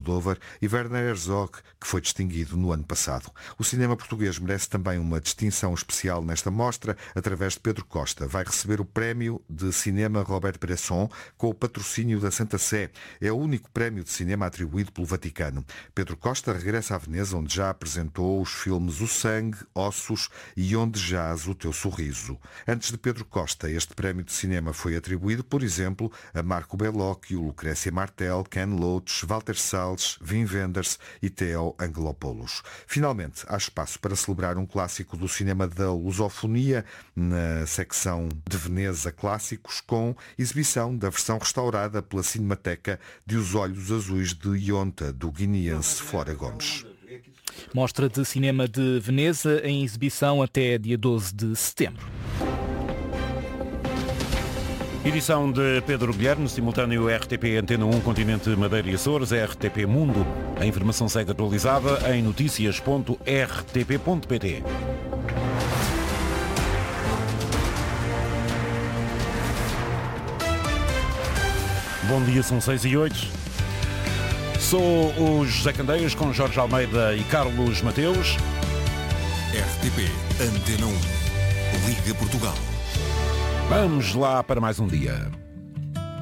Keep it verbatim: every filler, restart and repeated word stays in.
Almodóvar e Werner Herzog, que foi distinguido no ano passado. O cinema português merece também uma distinção especial nesta mostra, através de Pedro Costa. Vai receber o Prémio de Cinema Robert-Bresson com o patrocínio da Santa Sé. É o único prémio de cinema atribuído pelo Vaticano. Pedro Costa regressa à Veneza, onde já apresentou os filmes O Sangue, Ossos e Onde Jaz o Teu Sorriso. Antes de Pedro Costa, este prémio de cinema foi atribuído, por exemplo, a Marco Bellocchio, Lucrécia Martel, Ken Loach, Walter Salles, Wim Wenders e Theo Angelopoulos. Finalmente, há espaço para celebrar um clássico do cinema da lusofonia na secção de Veneza Clássicos, com exibição da versão restaurada pela Cinemateca de Os Olhos Azuis de Ionta, do guineense Flora Gomes. Mostra de Cinema de Veneza em exibição até dia doze de setembro. Edição de Pedro Guilherme, simultâneo R T P Antena um, Continente Madeira e Açores, R T P Mundo. A informação segue atualizada em notícias ponto r t p ponto p t. Bom dia, são seis e oito. Sou o José Candeias com Jorge Almeida e Carlos Mateus. R T P Antena um. Liga Portugal. Vamos lá para mais um dia.